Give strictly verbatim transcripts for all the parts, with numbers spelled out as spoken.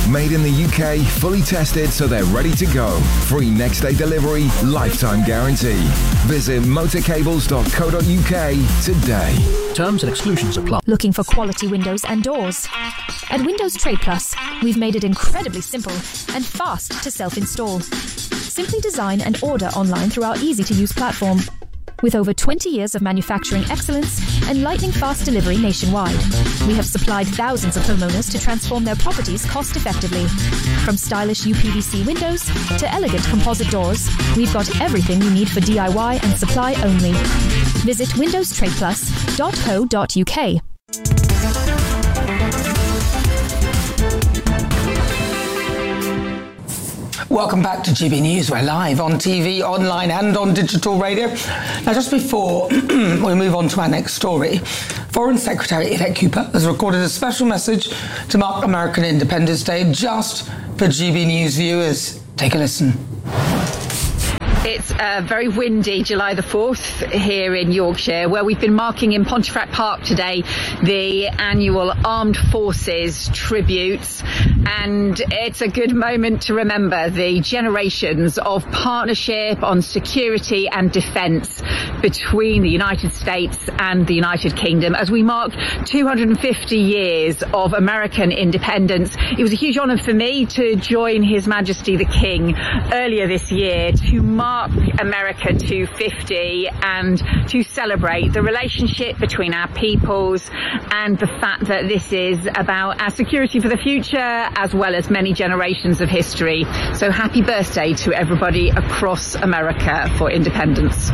Made in the U K, fully tested so they're ready to go. Free next day delivery, lifetime guarantee. Visit motorcables dot co dot U K today. Terms and exclusions apply. Looking for quality windows and doors? At Windows Trade Plus, we've made it incredibly simple and fast to self-install. Simply design and order online through our easy-to-use platform. With over twenty years of manufacturing excellence and lightning-fast delivery nationwide, we have supplied thousands of homeowners to transform their properties cost-effectively. From stylish U P V C windows to elegant composite doors, we've got everything you need for D I Y and supply only. Visit windows trade plus dot co dot U K. Welcome back to G B News. We're live on T V, online and on digital radio. Now, just before we move on to our next story, Foreign Secretary Yvette Cooper has recorded a special message to mark American Independence Day just for G B News viewers. Take a listen. It's a very windy July the fourth here in Yorkshire, where we've been marking in Pontefract Park today the annual Armed Forces tributes. And it's a good moment to remember the generations of partnership on security and defence between the United States and the United Kingdom as we mark two hundred fifty years of American independence. It was a huge honour for me to join His Majesty the King earlier this year to mark America two fifty and to celebrate the relationship between our peoples and the fact that this is about our security for the future as well as many generations of history. So happy birthday to everybody across America for independence.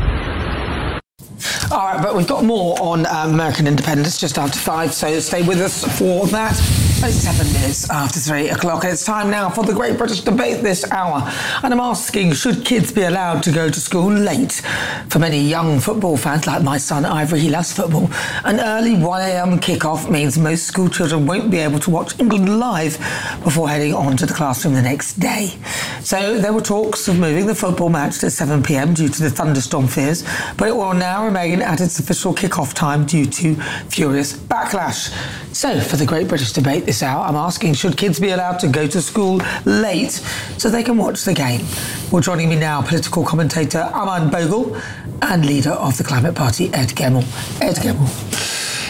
All right, but we've got more on um, American independence just after five, so stay with us for that. It's seven minutes after three o'clock. It's time now for the Great British Debate this hour. And I'm asking, should kids be allowed to go to school late? For many young football fans, like my son Ivory, he loves football. An early one a.m. kickoff means most school children won't be able to watch England live before heading on to the classroom the next day. So there were talks of moving the football match to seven p.m. due to the thunderstorm fears, but it will now remain at its official kickoff time due to furious backlash. So for the Great British Debate this hour, I'm asking, should kids be allowed to go to school late so they can watch the game? Well, joining me now, political commentator Aman Bogle and leader of the Climate Party, Ed Gemmell. Ed Gemmell.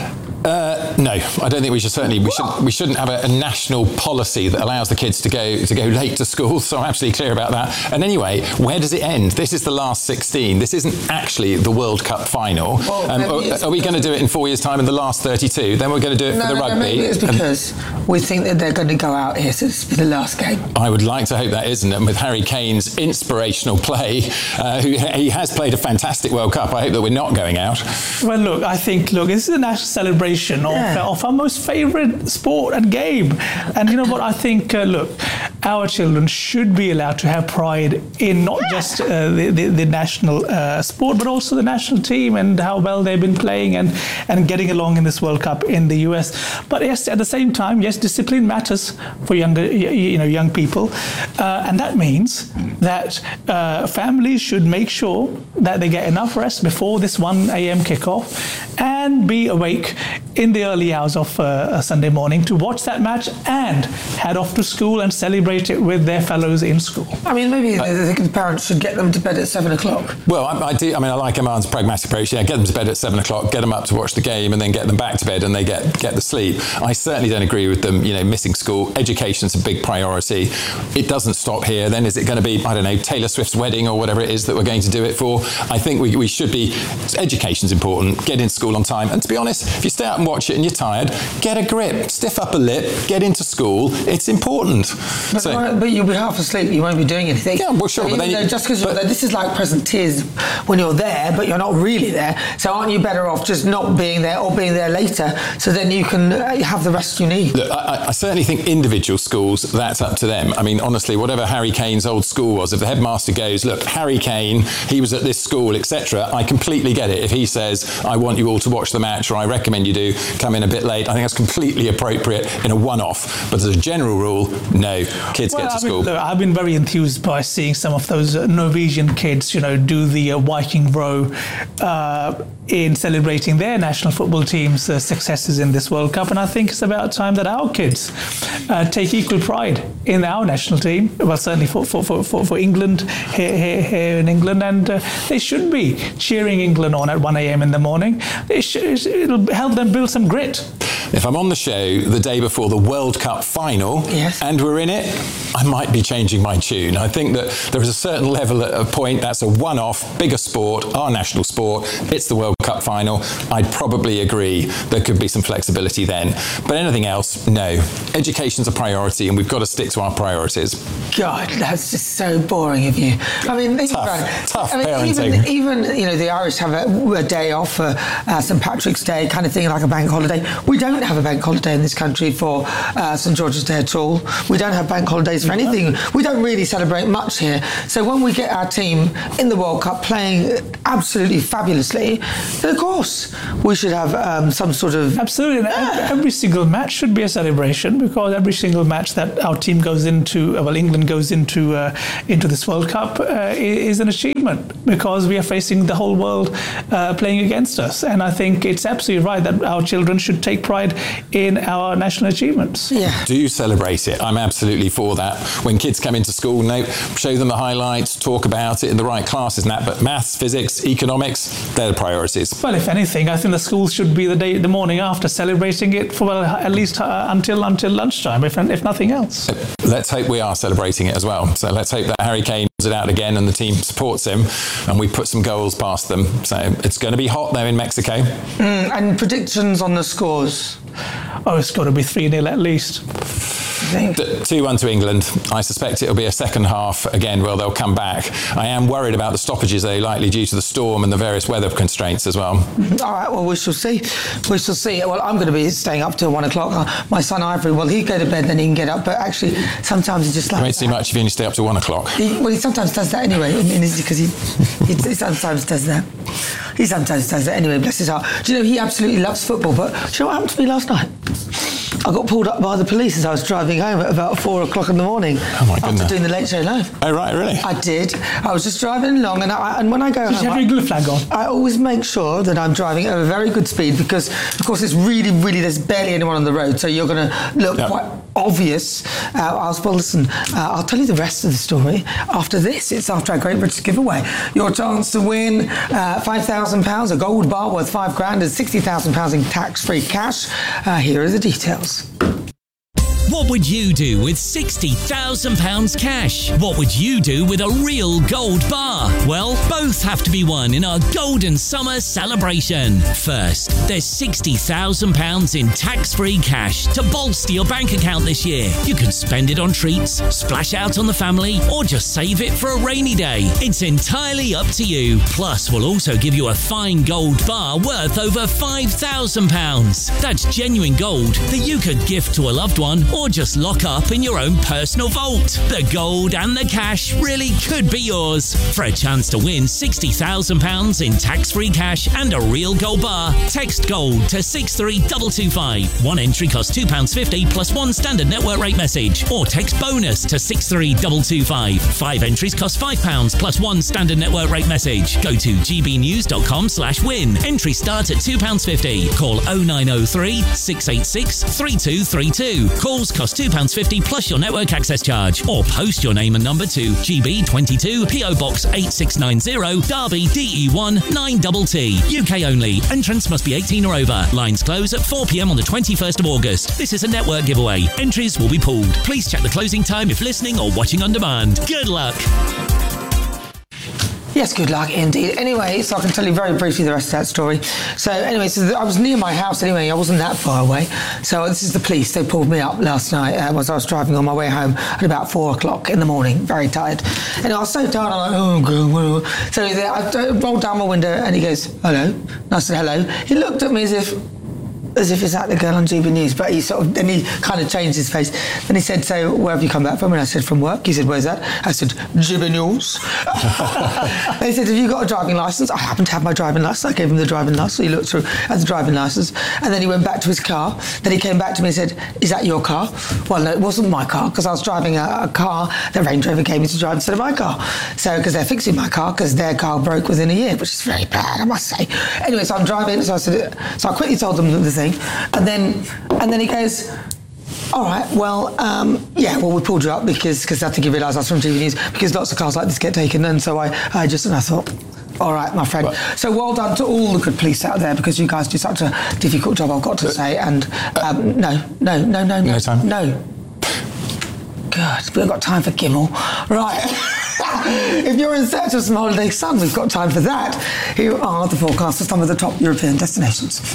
Uh, no, I don't think we should. Certainly, we should. We shouldn't have a, a national policy that allows the kids to go to go late to school. So I'm absolutely clear about that. And anyway, where does it end? This is the last sixteen. This isn't actually the World Cup final. Well, um, are, are we going to do it in four years' time in the last thirty-two? Then we're going to do it no, for the no, rugby. No, maybe it's because um, we think that they're going to go out here, so this will be the last game. I would like to hope that isn't. And with Harry Kane's inspirational play, uh, who he has played a fantastic World Cup. I hope that we're not going out. Well, look, I think look, this is a national celebration of. Yeah. Of our most favourite sport and game. And you know what, I think, uh, look, our children should be allowed to have pride in not yeah. just uh, the, the, the national uh, sport, but also the national team and how well they've been playing and, and getting along in this World Cup in the U S. But yes, at the same time, yes, discipline matters for younger, you know, young people. Uh, and that means that uh, families should make sure that they get enough rest before this one a.m. kickoff and be awake in the early hours of uh, Sunday morning to watch that match and head off to school and celebrate it with their fellows in school. I mean, maybe uh, the, the parents should get them to bed at seven o'clock. Well, I, I do. I mean, I like Aman's pragmatic approach. Yeah, get them to bed at seven o'clock, get them up to watch the game, and then get them back to bed, and they get get the sleep. I certainly don't agree with them. You know, missing school. Education's a big priority. It doesn't stop here. Then is it going to be, I don't know, Taylor Swift's wedding or whatever it is that we're going to do it for? I think we we should be. Education's important. Get in school on time. And to be honest, if you stay out and watch it and you're tired, get a grip, stiff upper lip, get into school. It's important. But, so, but you'll be half asleep. You won't be doing anything. Yeah, well, sure. So but then you, just because this is like presenteeism when you're there, but you're not really there. So aren't you better off just not being there or being there later? So then you can have the rest you need. Look, I, I certainly think individual schools, that's up to them. I mean, honestly, whatever Harry Kane's old school was, if the headmaster goes, look, Harry Kane, he was at this school, et cetera, I completely get it. If he says, I want you all to watch the match, or I recommend you do, come in a bit late, I think that's completely appropriate in a one-off. But as a general rule, no, kids well, get to I school. Mean, look, I've been very enthused by seeing some of those uh, Norwegian kids, you know, do the uh, Viking row uh, in celebrating their national football team's uh, successes in this World Cup, and I think it's about time that our kids uh, take equal pride in our national team. Well, certainly for for, for, for, for England here, here, here in England, and uh, they should be cheering England on at one a.m. in the morning. It should, it'll help them build some grit. If I'm on the show the day before the World Cup final, yes, and we're in it, I might be changing my tune. I think that there is a certain level at a point that's a one-off, bigger sport, our national sport. It's the World Cup final. I'd probably agree there could be some flexibility then. But anything else, no. Education's a priority, and we've got to stick to our priorities. God, that's just so boring of you. I mean, think tough, about it. tough I mean, parenting. Even, even, you know, the Irish have a, a day off for uh, Saint Patrick's Day, kind of thing, like a bank holiday. We don't have a bank holiday in this country for uh, Saint George's Day at all. We don't have bank holidays for anything. We don't really celebrate much here. So when we get our team in the World Cup playing absolutely fabulously, then of course we should have um, some sort of... Absolutely. Yeah. Every single match should be a celebration, because every single match that our team goes into, well, England goes into uh, into this World Cup uh, is an achievement, because we are facing the whole world uh, playing against us. And I think it's absolutely right that our children should take pride in our national achievements. Yeah. Do celebrate it. I'm absolutely for that. When kids come into school, no, show them the highlights, talk about it in the right classes and that, but maths, physics, economics, they're the priorities. Well, if anything, I think the schools should be the day, the morning after, celebrating it for, well, at least uh, until until lunchtime, if if nothing else. Let's hope we are celebrating it as well. So let's hope that Harry Kane does it out again and the team supports him, and we put some goals past them. So it's going to be hot there in Mexico. Mm, and predictions on the scores? Oh, it's got to be three nil at least. two one to England. I suspect it'll be a second half again where they'll come back. I am worried about the stoppages, though, likely due to the storm and the various weather constraints as well. All right, well, we shall see. We shall see. Well, I'm going to be staying up till one o'clock. My son Ivory, well, he'd go to bed, then he can get up, but actually sometimes he just like... You won't see much if you only stay up till one o'clock. He, well, he sometimes does that anyway, because he, he, he sometimes does that. He sometimes does that anyway, bless his heart. Do you know, he absolutely loves football, but do you know what happened to me last night? I got pulled up by the police as I was driving home at about four o'clock in the morning. Oh, my goodness. After doing the Late Show Live. Oh, right, really? I did. I was just driving along, and, I, and when I go Did home... you have your glue flag on? I always make sure that I'm driving at a very good speed, because, of course, it's really, really... There's barely anyone on the road, so you're going to look yep. quite obvious. Uh, I was, well, listen, uh, I'll tell you the rest of the story after this. It's after our Great British giveaway. Your chance to win uh, five thousand pounds, a gold bar worth five grand, and sixty thousand pounds in tax-free cash. Uh, here are the details. What would you do with sixty thousand pounds cash? What would you do with a real gold bar? Well, both have to be won in our Golden Summer celebration. First, there's sixty thousand pounds in tax-free cash to bolster your bank account this year. You can spend it on treats, splash out on the family, or just save it for a rainy day. It's entirely up to you. Plus, we'll also give you a fine gold bar worth over five thousand pounds. That's genuine gold that you could gift to a loved one, or just lock up in your own personal vault. The gold and the cash really could be yours. For a chance to win sixty thousand pounds in tax-free cash and a real gold bar, text GOLD to six three two two five. One entry costs two pounds fifty plus one standard network rate message, or text BONUS to six three two two five. Five entries cost five pounds plus one standard network rate message. Go to gbnews.com slash win. Entry starts at two pounds fifty. Call oh nine oh three, six eight six, three two three two. Calls cost two pounds fifty plus your network access charge, or post your name and number to G B twenty-two P O Box eight six nine zero, Derby D E one nine T T. U K only. Entrants must be eighteen or over. Lines close at four p m on the twenty-first of August. This is a network giveaway. Entries will be pooled. Please check the closing time if listening or watching on demand. Good luck. Yes, good luck indeed. Anyway, so I can tell you very briefly the rest of that story. So anyway, so I was near my house anyway. I wasn't that far away. So this is the police. They pulled me up last night uh, as I was driving on my way home at about four o'clock in the morning. Very tired. And I was so tired, I'm like, oh, God, whatever. So they, I rolled down my window and he goes, hello. And I said, hello. He looked at me as if, as if it's that the girl on G B News, but he sort of, then he kind of changed his face. Then he said, so where have you come back from? And I said, from work. He said, where's that? I said, G B News. They said, have you got a driving licence? I happen to have my driving licence. I gave him the driving licence. So he looked through at the driving licence, and then he went back to his car. Then he came back to me and said, is that your car? Well, no, it wasn't my car, because I was driving a, a car that Range Rover gave me to drive instead of my car. So, because they're fixing my car, because their car broke within a year, which is very bad, I must say. Anyway, so I'm driving, so I said, so I quickly told them the thing, and then, and then he goes, all right, well, um, yeah, well, we pulled you up because, because I think he realised I was from T V News, because lots of cars like this get taken, and so I, I just, and I thought, all right, my friend. Right. So well done to all the good police out there, because you guys do such a difficult job, I've got to say, and um, no, no, no, no, no. No time? No. God, we haven't got time for Kimmel. Right. If you're in search of some holiday sun, we've got time for that. Here are the forecasts for some of the top European destinations.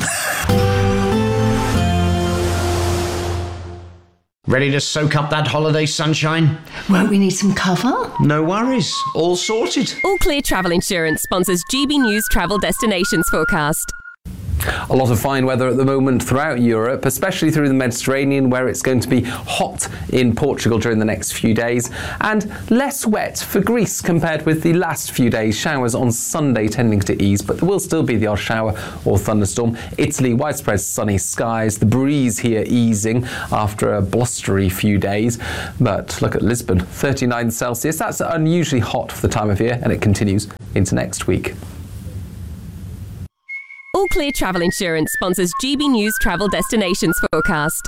Ready to soak up that holiday sunshine? Won't we need some cover? No worries, all sorted. All Clear Travel Insurance sponsors G B News Travel Destinations Forecast. A lot of fine weather at the moment throughout Europe, especially through the Mediterranean, where it's going to be hot in Portugal during the next few days, and less wet for Greece compared with the last few days. Showers on Sunday tending to ease, but there will still be the odd shower or thunderstorm. Italy, widespread sunny skies, the breeze here easing after a blustery few days. But look at Lisbon, thirty-nine Celsius. That's unusually hot for the time of year, and it continues into next week. All Clear Travel Insurance sponsors G B News Travel Destinations Forecast.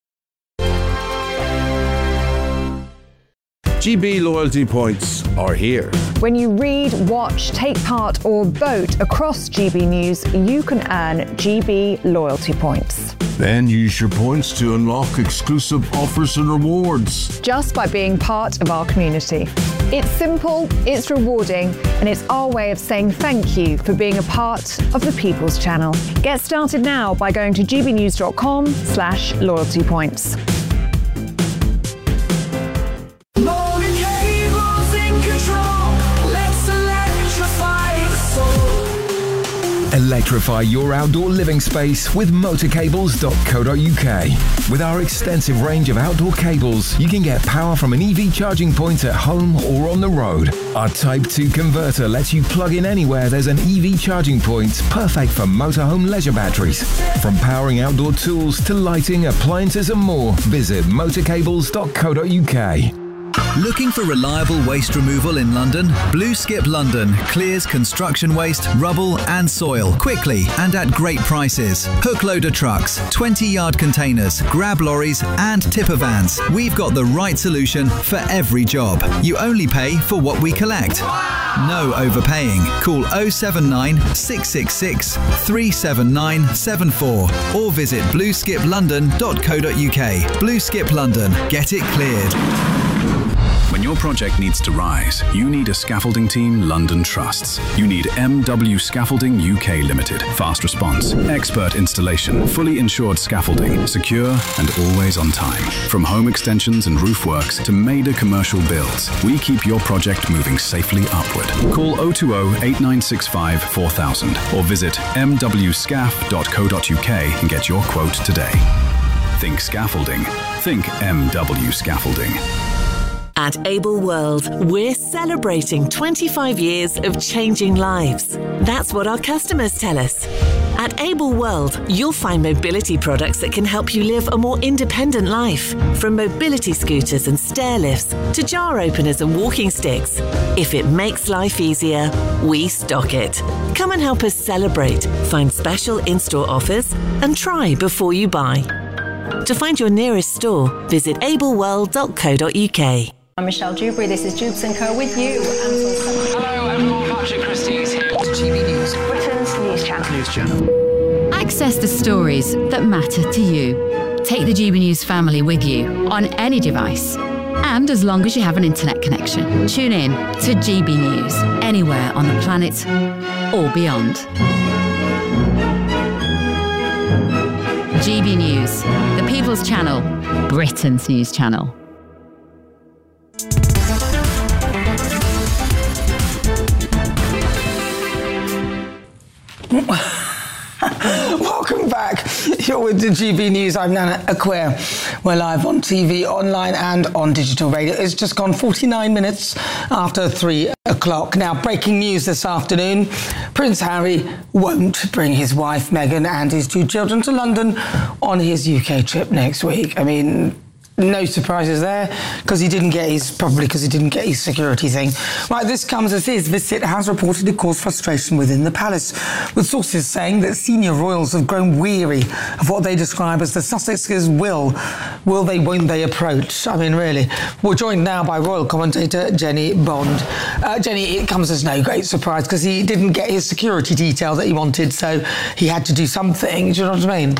G B loyalty points are here. When you read, watch, take part or vote across G B News, you can earn G B loyalty points. Then use your points to unlock exclusive offers and rewards. Just by being part of our community. It's simple, it's rewarding, and it's our way of saying thank you for being a part of the People's Channel. Get started now by going to gbnews.com slash loyalty points. Electrify your outdoor living space with motor cables dot co dot U K. With our extensive range of outdoor cables, you can get power from an E V charging point at home or on the road. Our Type two converter lets you plug in anywhere there's an E V charging point, perfect for motorhome leisure batteries. From powering outdoor tools to lighting, appliances and more, visit motor cables dot co dot U K. Looking for reliable waste removal in London? Blue Skip London clears construction waste, rubble and soil quickly and at great prices. Hook loader trucks, twenty yard containers, grab lorries and tipper vans. We've got the right solution for every job. You only pay for what we collect. No overpaying. Call oh seven nine, six six six, three seven nine seven four or visit blue skip london dot co dot U K. Blue Skip London. Get it cleared. When your project needs to rise, you need a scaffolding team London trusts. You need M W Scaffolding U K Limited. Fast response, expert installation, fully insured scaffolding, secure and always on time. From home extensions and roof works to major commercial builds, we keep your project moving safely upward. Call oh two oh, eight nine six five, four thousand or visit m w scaf dot co dot U K and get your quote today. Think scaffolding. Think M W Scaffolding. At Able World, we're celebrating twenty-five years of changing lives. That's what our customers tell us. At Able World, you'll find mobility products that can help you live a more independent life. From mobility scooters and stair lifts to jar openers and walking sticks. If it makes life easier, we stock it. Come and help us celebrate, find special in-store offers, and try before you buy. To find your nearest store, visit able world dot co dot U K. I'm Michelle Dewberry, this is Jubes and Co with you. Hello, I'm Paul Patrick Christie's here to G B News, Britain's news channel. News channel. Access the stories that matter to you. Take the G B News family with you on any device. And as long as you have an internet connection, tune in to G B News anywhere on the planet or beyond. G B News, the People's Channel, Britain's news channel. Welcome Welcome back. You're with the G B News. I'm Nana Acquare. We're live on T V, online and on digital radio. It's just gone forty-nine minutes after three o'clock. Now, breaking news this afternoon. Prince Harry won't bring his wife Meghan and his two children to London on his U K trip next week. I mean, no surprises there, because he didn't get his, probably because he didn't get his security thing. Right, this comes as his visit has reportedly caused frustration within the palace, with sources saying that senior royals have grown weary of what they describe as the Sussexes' will. Will they, won't they approach? I mean, really. We're joined now by royal commentator Jenny Bond. Uh, Jenny, it comes as no great surprise, because he didn't get his security detail that he wanted, so he had to do something. Do you know what I mean?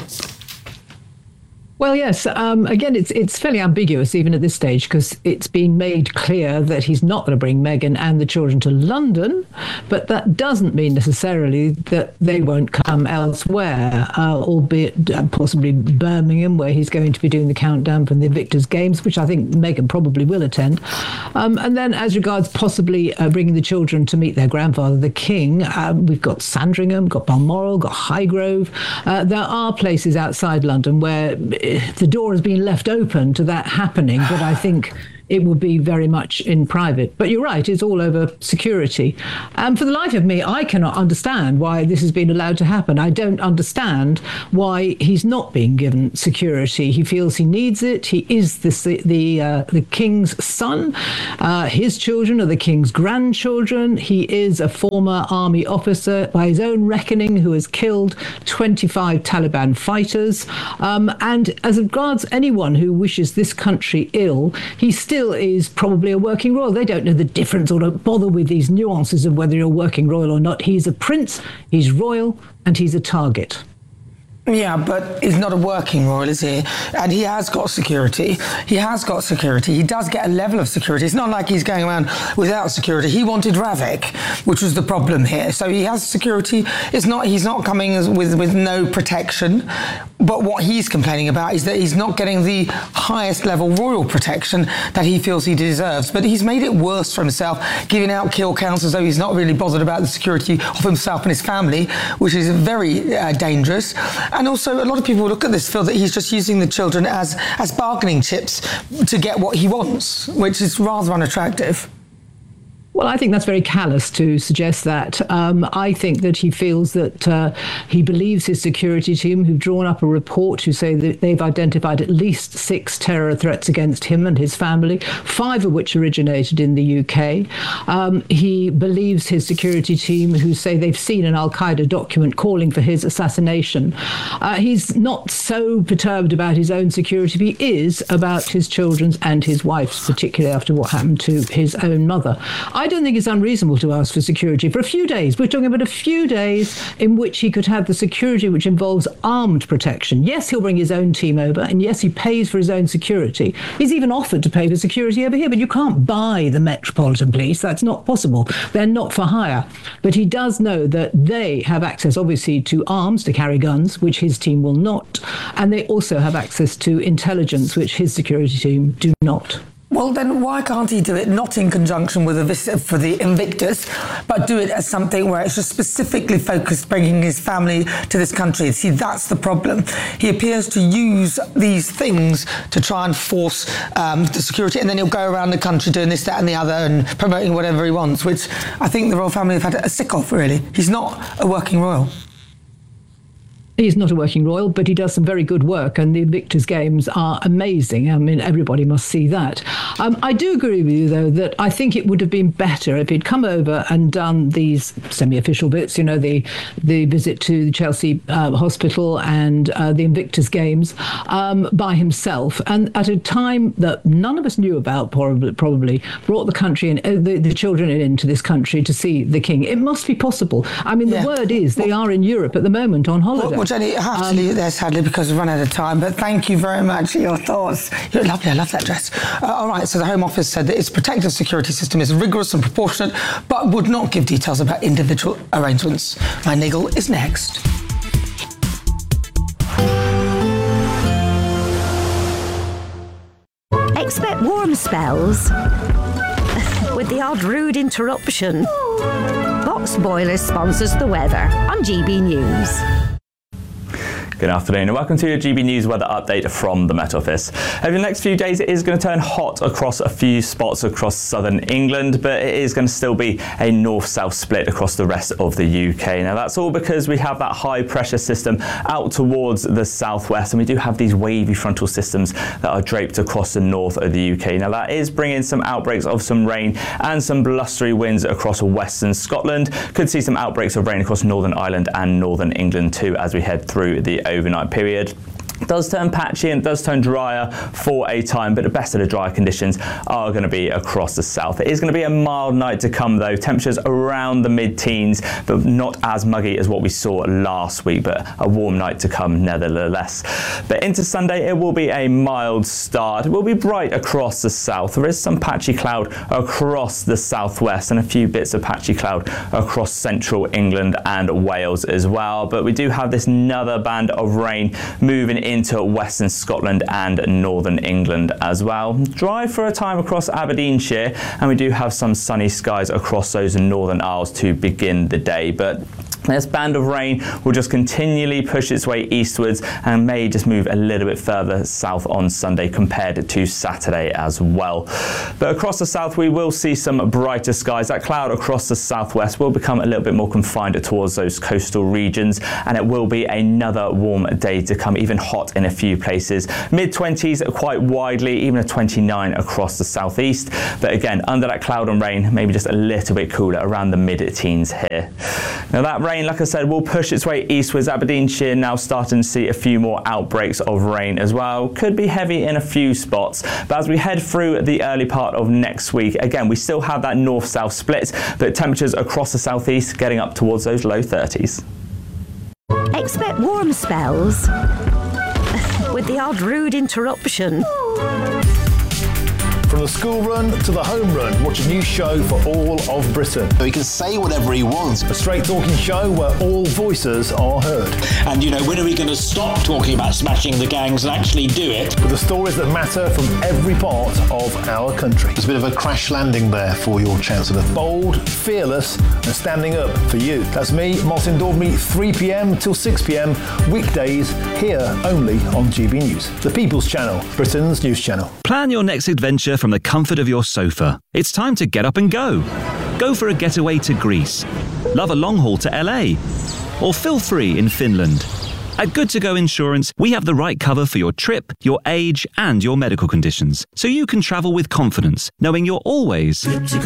Well, yes. Um, again, it's it's fairly ambiguous even at this stage, because it's been made clear that he's not going to bring Meghan and the children to London, but that doesn't mean necessarily that they won't come elsewhere, uh, albeit uh, possibly Birmingham, where he's going to be doing the countdown from the Invictus Games, which I think Meghan probably will attend. Um, and then as regards possibly uh, bringing the children to meet their grandfather, the King, um, we've got Sandringham, got Balmoral, got Highgrove. Uh, there are places outside London where the door has been left open to that happening, but I think it would be very much in private. But you're right, it's all over security. And for the life of me, I cannot understand why this has been allowed to happen. I don't understand why he's not being given security. He feels he needs it. He is the, the, uh, the king's son. Uh, his children are the king's grandchildren. He is a former army officer, by his own reckoning, who has killed twenty-five Taliban fighters. Um, and as regards anyone who wishes this country ill, he still is probably a working royal. They don't know the difference or don't bother with these nuances of whether you're a working royal or not. He's a prince, he's royal, and he's a target. Yeah, but he's not a working royal, is he? And he has got security. He has got security. He does get a level of security. It's not like he's going around without security. He wanted Ravik, which was the problem here. So he has security. It's not. He's not coming as, with with no protection. But what he's complaining about is that he's not getting the highest level royal protection that he feels he deserves. But he's made it worse for himself, giving out kill counts as though he's not really bothered about the security of himself and his family, which is very uh, dangerous. And also, a lot of people look at this, feel that he's just using the children as, as bargaining chips to get what he wants, which is rather unattractive. Well, I think that's very callous to suggest that. Um, I think that he feels that uh, he believes his security team, who've drawn up a report who say that they've identified at least six terror threats against him and his family, five of which originated in the U K. Um, he believes his security team, who say they've seen an Al-Qaeda document calling for his assassination. Uh, he's not so perturbed about his own security, but he is about his children's and his wife's, particularly after what happened to his own mother. I don't think it's unreasonable to ask for security for a few days. We're talking about a few days in which he could have the security which involves armed protection. Yes, he'll bring his own team over, and yes, he pays for his own security. He's even offered to pay for security over here, but you can't buy the Metropolitan Police. That's not possible. They're not for hire. But he does know that they have access, obviously, to arms, to carry guns, which his team will not, and they also have access to intelligence, which his security team do not. Well, then why can't he do it not in conjunction with a visit for the Invictus, but do it as something where it's just specifically focused bringing his family to this country? See, that's the problem. He appears to use these things to try and force um, the security, and then he'll go around the country doing this, that and the other and promoting whatever he wants, which I think the royal family have had a sick of, really. He's not a working royal. He's not a working royal, but he does some very good work, and the Invictus Games are amazing. I mean, everybody must see that. Um, I do agree with you, though, that I think it would have been better if he'd come over and done these semi-official bits, you know, the the visit to the Chelsea uh, hospital and uh, the Invictus Games um, by himself, and at a time that none of us knew about, probably, probably brought the country in, uh, the, the children into this country to see the King. It must be possible. I mean, yeah. the word is they are in Europe at the moment on holiday. Well, Jenny, I have to leave it there, sadly, because we've run out of time, but thank you very much for your thoughts. You're lovely, I love that dress. Uh, all right, so the Home Office said that its protective security system is rigorous and proportionate, but would not give details about individual arrangements. My niggle is next. Expect warm spells with the odd rude interruption. Box Boilers sponsors the weather on G B News. Good afternoon and welcome to your G B News weather update from the Met Office. Over the next few days it is going to turn hot across a few spots across southern England, but it is going to still be a north-south split across the rest of the U K. Now that's all because we have that high pressure system out towards the southwest, and we do have these wavy frontal systems that are draped across the north of the U K. Now that is bringing some outbreaks of some rain and some blustery winds across western Scotland. Could see some outbreaks of rain across Northern Ireland and northern England too as we head through the overnight period. Does turn patchy and does turn drier for a time, but the best of the dry conditions are going to be across the south. It is going to be a mild night to come though, temperatures around the mid-teens, but not as muggy as what we saw last week, but a warm night to come nevertheless. But into Sunday it will be a mild start. It will be bright across the south. There is some patchy cloud across the southwest and a few bits of patchy cloud across central England and Wales as well, but we do have this another band of rain moving in into western Scotland and northern England as well. Dry for a time across Aberdeenshire, and we do have some sunny skies across those northern Isles to begin the day, but this band of rain will just continually push its way eastwards and may just move a little bit further south on Sunday compared to Saturday as well. But across the south we will see some brighter skies. That cloud across the southwest will become a little bit more confined towards those coastal regions, and it will be another warm day to come, even hot in a few places. mid twenties quite widely, even a twenty-nine across the southeast. But again, under that cloud and rain, maybe just a little bit cooler around the mid-teens here. Now that rain, like I said, will push its way eastwards. Aberdeenshire now starting to see a few more outbreaks of rain as well. Could be heavy in a few spots, but as we head through the early part of next week, again, we still have that north-south split, but temperatures across the southeast getting up towards those low thirties. Expect warm spells with the odd rude interruption. From the school run to the home run, watch a new show for all of Britain. So he can say whatever he wants. A straight talking show where all voices are heard. And, you know, when are we going to stop talking about smashing the gangs and actually do it? With the stories that matter from every part of our country. There's a bit of a crash landing there for your Chancellor. Bold, fearless and standing up for you. That's me, Martin Daubney, three p m till six p m, weekdays, here only on G B News. The People's Channel, Britain's news channel. Plan your next adventure from the comfort of your sofa. It's time to get up and go. Go for a getaway to Greece. Love a long haul to L A. Or feel free in Finland. At Good To Go Insurance, we have the right cover for your trip, your age, and your medical conditions, so you can travel with confidence, knowing you're always good to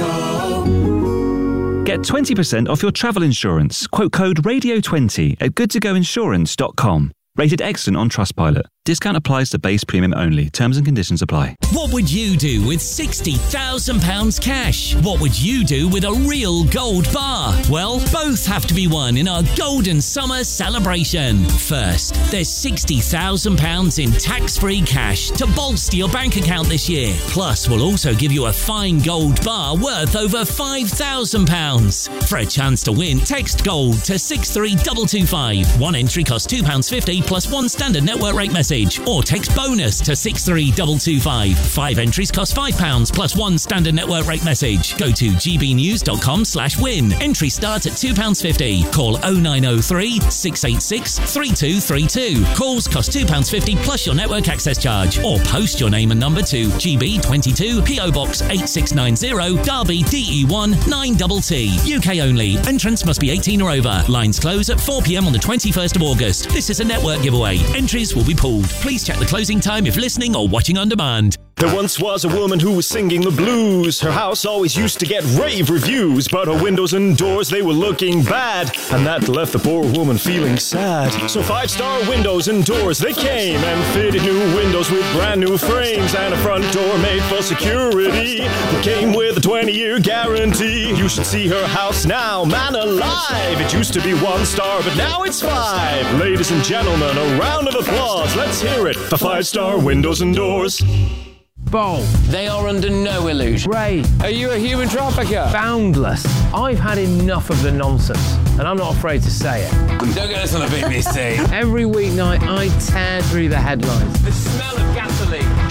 go. Get twenty percent off your travel insurance. Quote code radio twenty at good to go insurance dot com. Rated excellent on Trustpilot. Discount applies to base premium only. Terms and conditions apply. What would you do with sixty thousand pounds cash? What would you do with a real gold bar? Well, both have to be won in our Golden Summer celebration. First, there's sixty thousand pounds in tax-free cash to bolster your bank account this year. Plus, we'll also give you a fine gold bar worth over five thousand pounds. For a chance to win, text GOLD to six three two two five. One entry costs two pounds fifty plus one standard network rate message. Or text bonus to six three two two five. Five entries cost five pounds plus one standard network rate message. Go to g b news dot com slash win. Entry starts at two pounds fifty. Call oh nine oh three, six eight six, three two three two. Calls cost two pounds fifty plus your network access charge. Or post your name and number to G B twenty-two, P O Box eight six nine zero, Derby D E one nine T T. U K only. Entrance must be eighteen or over. Lines close at four p m on the twenty-first of August. This is a network giveaway. Entries will be pulled. Please check the closing time if listening or watching on demand. There once was a woman who was singing the blues. Her house always used to get rave reviews, but her windows and doors, they were looking bad, and that left the poor woman feeling sad. So Five Star Windows and Doors, they came and fitted new windows with brand new frames and a front door made for security. It came with a twenty-year guarantee. You should see her house now, man alive. It used to be one star, but now it's five. Ladies and gentlemen, a round of applause. Let's hear it for Five Star Windows and Doors. Bold. They are under no illusion. Ray. Are you a human trafficker? Boundless. I've had enough of the nonsense, and I'm not afraid to say it. Don't get us on the B B C. Every weeknight, I tear through the headlines. The smell of gasoline.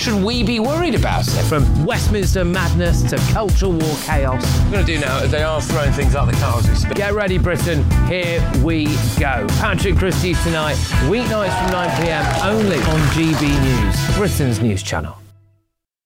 should we be worried about it? From Westminster madness to cultural war chaos. I'm going to do now is they are throwing things out the car as we speak. Get ready, Britain. Here we go. Patrick Christie's tonight, weeknights from nine p m only on G B News, Britain's news channel.